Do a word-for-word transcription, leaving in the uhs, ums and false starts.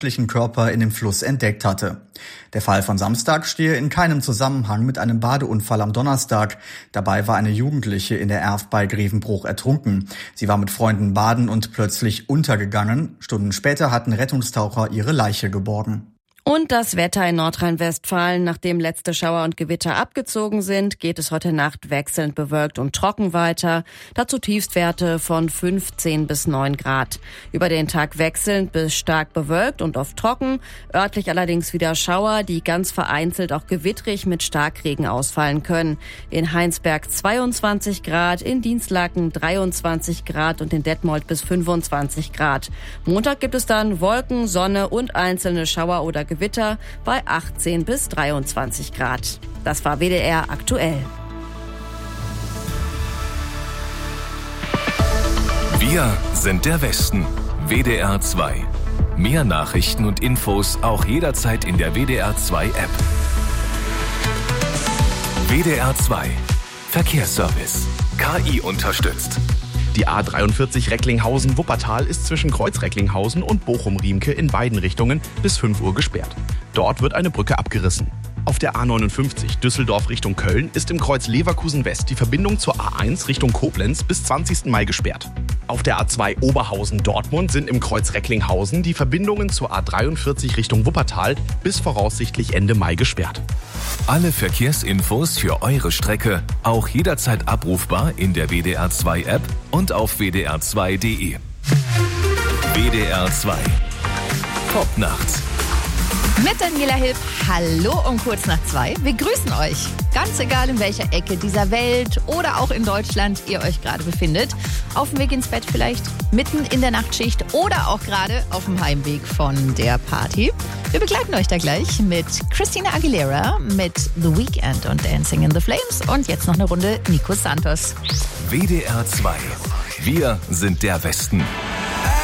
Körper in dem Fluss entdeckt hatte. Der Fall von Samstag stehe in keinem Zusammenhang mit einem Badeunfall am Donnerstag. Dabei war eine Jugendliche in der Erft bei Grevenbruch ertrunken. Sie war mit Freunden baden und plötzlich untergegangen. Stunden später hatten Rettungstaucher ihre Leiche geborgen. Und das Wetter in Nordrhein-Westfalen. Nachdem letzte Schauer und Gewitter abgezogen sind, geht es heute Nacht wechselnd bewölkt und trocken weiter. Dazu Tiefstwerte von fünfzehn bis neun Grad. Über den Tag wechselnd bis stark bewölkt und oft trocken. Örtlich allerdings wieder Schauer, die ganz vereinzelt auch gewittrig mit Starkregen ausfallen können. In Heinsberg zweiundzwanzig Grad, in Dinslaken dreiundzwanzig Grad und in Detmold bis fünfundzwanzig Grad. Montag gibt es dann Wolken, Sonne und einzelne Schauer oder Gewitter bei achtzehn bis dreiundzwanzig Grad. Das war W D R aktuell. Wir sind der Westen. W D R zwei. Mehr Nachrichten und Infos auch jederzeit in der W D R zwei App. W D R zwei. Verkehrsservice. K I unterstützt. Die A dreiundvierzig Recklinghausen-Wuppertal ist zwischen Kreuz Recklinghausen und Bochum-Riemke in beiden Richtungen bis fünf Uhr gesperrt. Dort wird eine Brücke abgerissen. Auf der A neunundfünfzig Düsseldorf Richtung Köln ist im Kreuz Leverkusen West die Verbindung zur A eins Richtung Koblenz bis zwanzigsten Mai gesperrt. Auf der A zwei Oberhausen-Dortmund sind im Kreuz Recklinghausen die Verbindungen zur A dreiundvierzig Richtung Wuppertal bis voraussichtlich Ende Mai gesperrt. Alle Verkehrsinfos für eure Strecke auch jederzeit abrufbar in der W D R zwei App und auf w d r zwei punkt d e. W D R zwei. Top nachts. Mit Daniela Hilb, hallo um kurz nach zwei. Wir grüßen euch. Ganz egal, in welcher Ecke dieser Welt oder auch in Deutschland ihr euch gerade befindet. Auf dem Weg ins Bett vielleicht, mitten in der Nachtschicht oder auch gerade auf dem Heimweg von der Party. Wir begleiten euch da gleich mit Christina Aguilera, mit The Weeknd und Dancing in the Flames und jetzt noch eine Runde Nico Santos. W D R zwei. Wir sind der Westen.